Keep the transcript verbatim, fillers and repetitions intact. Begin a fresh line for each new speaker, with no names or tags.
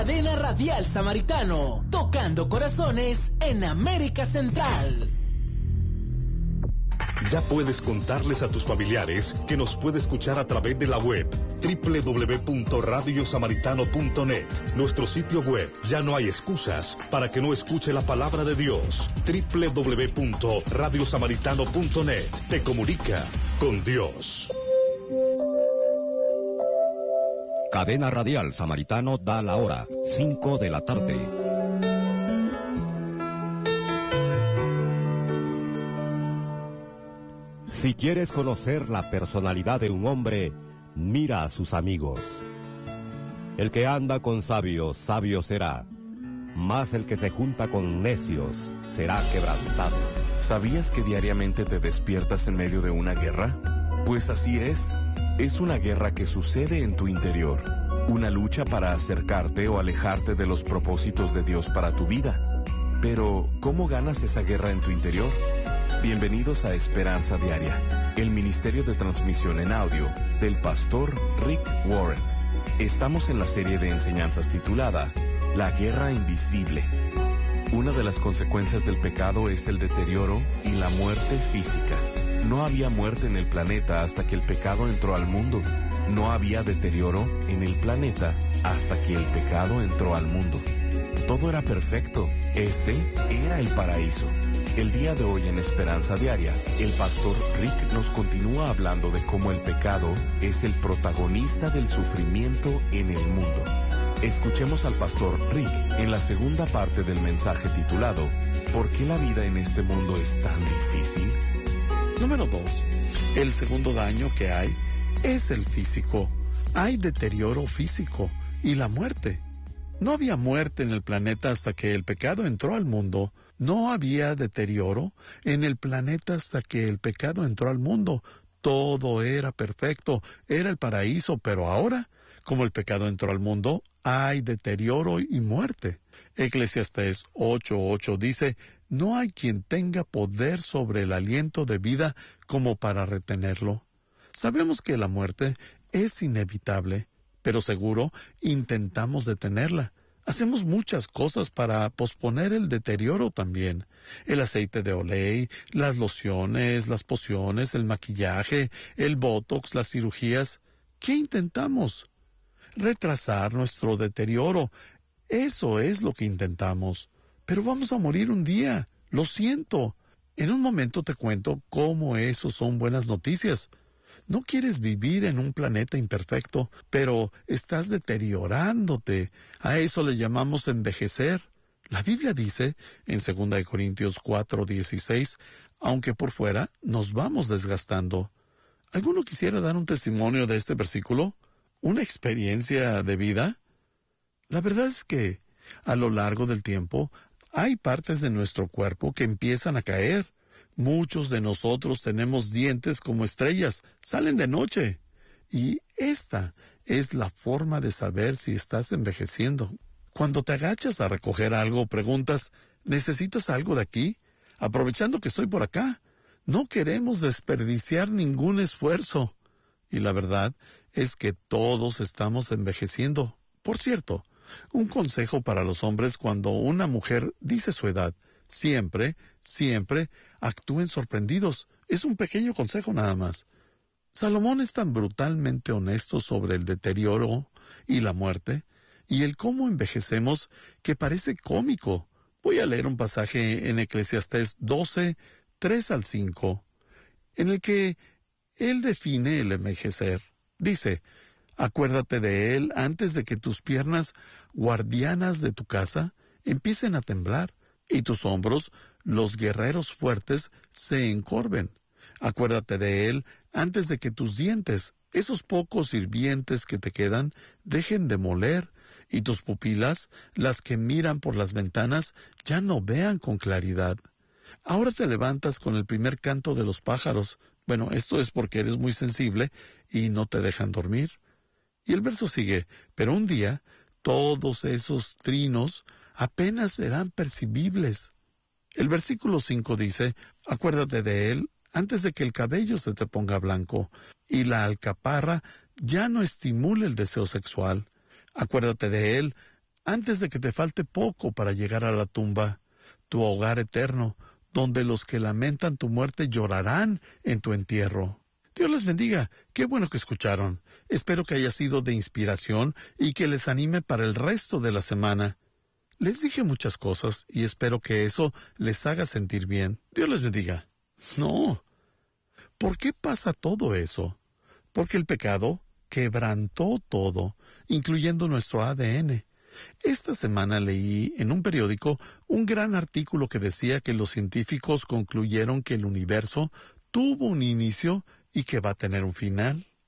Cadena Radial Samaritano, tocando corazones en América Central.
Ya puedes contarles a tus familiares que nos puede escuchar a través de la web doble u doble u doble u punto radio samaritano punto net. Nuestro sitio web, ya no hay excusas para que no escuche la palabra de Dios. doble u doble u doble u punto radio samaritano punto net. Te comunica con Dios.
Cadena Radial Samaritano da la hora, cinco de la tarde. Si quieres conocer la personalidad de un hombre, mira a sus amigos. El que anda con sabios, sabio será, mas el que se junta con necios será quebrantado.
¿Sabías que diariamente te despiertas en medio de una guerra? Pues así es. Es una guerra que sucede en tu interior. Una lucha para acercarte o alejarte de los propósitos de Dios para tu vida. Pero, ¿cómo ganas esa guerra en tu interior? Bienvenidos a Esperanza Diaria, el ministerio de transmisión en audio del pastor Rick Warren. Estamos en la serie de enseñanzas titulada La Guerra Invisible. Una de las consecuencias del pecado es el deterioro y la muerte física. No había muerte en el planeta hasta que el pecado entró al mundo. No había deterioro en el planeta hasta que el pecado entró al mundo. Todo era perfecto. Este era el paraíso. El día de hoy en Esperanza Diaria, el pastor Rick nos continúa hablando de cómo el pecado es el protagonista del sufrimiento en el mundo. Escuchemos al pastor Rick en la segunda parte del mensaje titulado ¿Por qué la vida en este mundo es tan difícil?
Número dos. El segundo daño que hay es el físico. Hay deterioro físico y la muerte. No había muerte en el planeta hasta que el pecado entró al mundo. No había deterioro en el planeta hasta que el pecado entró al mundo. Todo era perfecto, era el paraíso, pero ahora, como el pecado entró al mundo, hay deterioro y muerte. Eclesiastés ocho ocho dice, no hay quien tenga poder sobre el aliento de vida como para retenerlo. Sabemos que la muerte es inevitable, pero seguro intentamos detenerla. Hacemos muchas cosas para posponer el deterioro también. El aceite de olей, las lociones, las pociones, el maquillaje, el botox, las cirugías. ¿Qué intentamos? Retrasar nuestro deterioro. Eso es lo que intentamos. Pero vamos a morir un día. Lo siento. En un momento te cuento cómo eso son buenas noticias. No quieres vivir en un planeta imperfecto, pero estás deteriorándote. A eso le llamamos envejecer. La Biblia dice, en segunda de Corintios cuatro dieciséis, aunque por fuera nos vamos desgastando. ¿Alguno quisiera dar un testimonio de este versículo? ¿Una experiencia de vida? La verdad es que, a lo largo del tiempo, hay partes de nuestro cuerpo que empiezan a caer. Muchos de nosotros tenemos dientes como estrellas, salen de noche. Y esta es la forma de saber si estás envejeciendo. Cuando te agachas a recoger algo, preguntas, ¿necesitas algo de aquí? Aprovechando que estoy por acá. No queremos desperdiciar ningún esfuerzo. Y la verdad es que todos estamos envejeciendo. Por cierto, un consejo para los hombres cuando una mujer dice su edad. Siempre, siempre actúen sorprendidos. Es un pequeño consejo nada más. Salomón es tan brutalmente honesto sobre el deterioro y la muerte, y el cómo envejecemos, que parece cómico. Voy a leer un pasaje en Eclesiastés doce, tres al cinco, en el que él define el envejecer. Dice, acuérdate de él antes de que tus piernas, guardianas de tu casa, empiecen a temblar, y tus hombros, los guerreros fuertes, se encorven. Acuérdate de él antes de que tus dientes, esos pocos sirvientes que te quedan, dejen de moler, y tus pupilas, las que miran por las ventanas, ya no vean con claridad. Ahora te levantas con el primer canto de los pájaros. Bueno, esto es porque eres muy sensible y no te dejan dormir. Y el verso sigue, pero un día todos esos trinos apenas serán percibibles. El versículo cinco dice, acuérdate de él antes de que el cabello se te ponga blanco y la alcaparra ya no estimule el deseo sexual. Acuérdate de él antes de que te falte poco para llegar a la tumba, tu hogar eterno, donde los que lamentan tu muerte llorarán en tu entierro. Dios les bendiga. Qué bueno que escucharon. Espero que haya sido de inspiración y que les anime para el resto de la semana. Les dije muchas cosas y espero que eso les haga sentir bien. Dios les bendiga. No. ¿Por qué pasa todo eso? Porque el pecado quebrantó todo, incluyendo nuestro A D N. Esta semana leí en un periódico un gran artículo que decía que los científicos concluyeron que el universo tuvo un inicio y que va a tener un final.